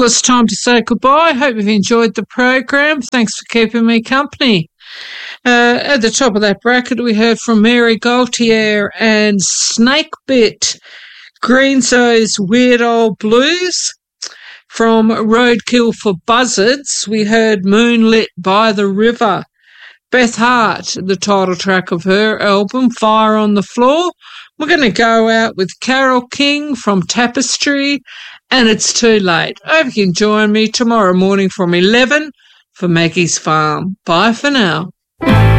Well, it's time to say goodbye. Hope you've enjoyed the program. Thanks for keeping me company. At the top of that bracket, we heard from Mary Gaultier and Snakebit, Greenzo's Weird Old Blues. From Roadkill for Buzzards, we heard Moonlit by the River. Beth Hart, the title track of her album, Fire on the Floor. We're going to go out with Carole King from Tapestry, and It's Too Late. I hope you can join me tomorrow morning from 11 for Maggie's Farm. Bye for now.